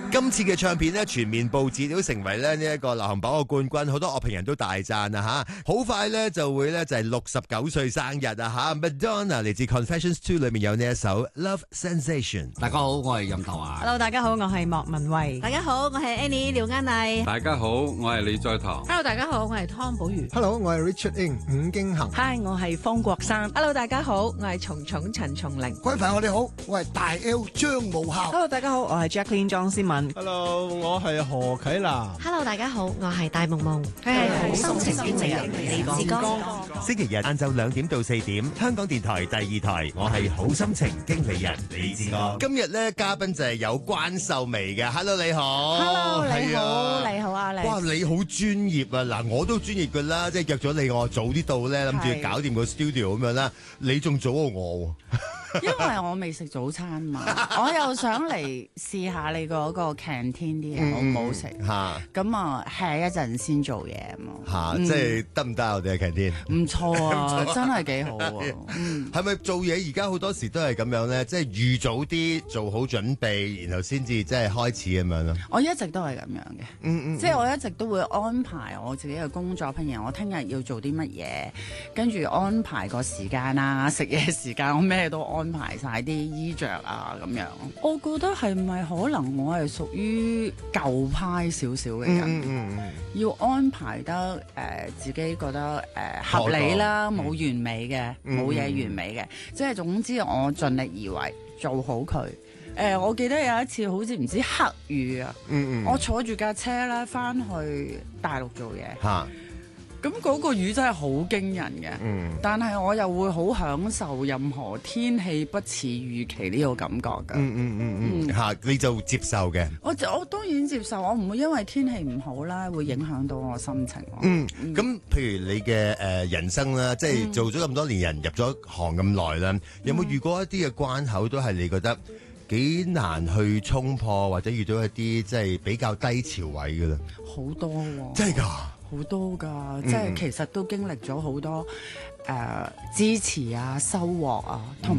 今次嘅唱片咧，全面報紙都成為咧呢一個流行榜嘅冠軍，好多樂評人都大讚啊吓！好快咧就會咧就係69歲生日啊吓 ！Madonna 嚟自 Confessions 2裏面有呢一首 Love Sensation。 大家好，我係任頭華。 Hello， 大家好，我係莫文蔚。 大家好，我係 Annie 廖嘉麗。 大家好，我係李在堂。 Hello， 大家好，我係湯寶如。 Hello， 我係 Richard Ng 伍京衡。 Hi， 我係方國珊。 Hello， 大家好，我係蟲蟲陳松伶。 各位朋友我哋好，我係大 L 張武孝。 Hello， 大家好，我係 Jacqueline 莊思敏。 Hello， 我係何啟南。 Hello， 大家好，我係戴夢夢。佢係好心情經理人李志剛。 星期日晏晝2點到4點，香港電台第2台，我係好心情經理人李志剛。今日咧嘉賓就係有關秀眉嘅 ，Hello 你好。 Hello， 你好， 啊、 你好啊，你。 哇，你好專業啊！嗱，我都專業噶啦，即係約咗你，我早啲到咧，諗住搞掂個 studio 咁樣啦。你仲早過我。 因為我未食早餐嘛，我又想嚟試下你嗰個 canteen 啲嘢好唔好食嚇，咁啊 hea 一陣先做嘢嘛即係得唔得我哋嘅 canteen？ 唔錯啊，真係幾好啊！ 係咪做嘢而家好多時都係咁樣咧？即係預早啲做好準備，然後先至即係開始咁樣咯。 我一直都係咁樣嘅，即係我一直都會安排我自己嘅工作，譬如我聽日要做啲乜嘢，跟住安排個時間啊，食嘢時間，我咩都安排晒啲衣着啊咁樣，我覺得係咪可能我係屬於舊派少少嘅人，要安排得自己覺得合理啦，冇完美嘅，冇嘢完美嘅，即係總之我盡力而為做好佢。我記得有一次好似唔知黑雨啊，我坐住架車咧翻去大陸做嘢。咁嗰個雨真係好驚人嘅，但係我又會好享受任何天氣不似預期呢個感覺㗎。 你就接受嘅。 我當然接受，我唔會因為天氣唔好啦，會影響到我心情。 咁譬如你嘅人生啦，即係做咗咁多年人，入咗行咁耐啦，有冇遇過一啲嘅關口都係你覺得幾難去衝破，或者遇到一啲即係比較低潮位㗎啦？ 好多喎， 真係㗎。 好多㗎，即係其實都經歷咗好多支持啊、收穫啊，同